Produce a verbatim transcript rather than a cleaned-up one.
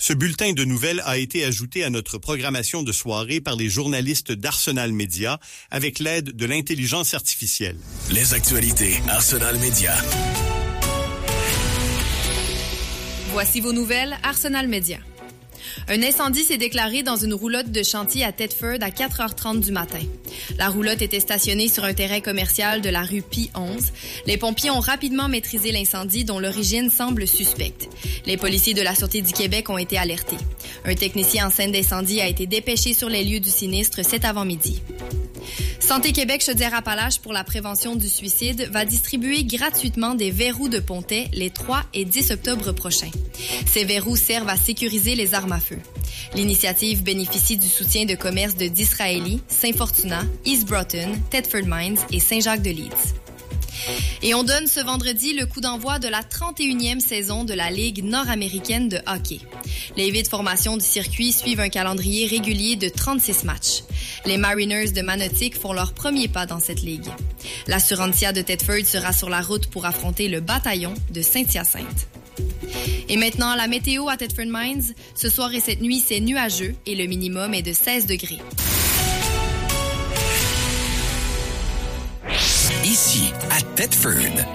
Ce bulletin de nouvelles a été ajouté à notre programmation de soirée par les journalistes d'Arsenal Media avec l'aide de l'intelligence artificielle. Les actualités Arsenal Media. Voici vos nouvelles Arsenal Media. Un incendie s'est déclaré dans une roulotte de chantier à Thetford à quatre heures trente du matin. La roulotte était stationnée sur un terrain commercial de la rue Pie onze. Les pompiers ont rapidement maîtrisé l'incendie dont l'origine semble suspecte. Les policiers de la Sûreté du Québec ont été alertés. Un technicien en scène d'incendie a été dépêché sur les lieux du sinistre cet avant-midi. Santé Québec Chaudière-Appalaches pour la prévention du suicide va distribuer gratuitement des verrous de pontet les trois et dix octobre prochains. Ces verrous servent à sécuriser les armes à feu. L'initiative bénéficie du soutien de commerces de Disraeli, Saint-Fortuna, East Broughton, Thetford Mines et Saint-Jacques-de-Leeds. Et on donne ce vendredi le coup d'envoi de la trente et unième saison de la Ligue nord-américaine de hockey. Les huit formations du circuit suivent un calendrier régulier de trente-six matchs. Les Mariners de Manotick font leur premier pas dans cette ligue. L'Assurantia de Thetford sera sur la route pour affronter le bataillon de Saint-Hyacinthe. Et maintenant, la météo à Thetford Mines. Ce soir et cette nuit, c'est nuageux et le minimum est de seize degrés. Ici, à Thetford,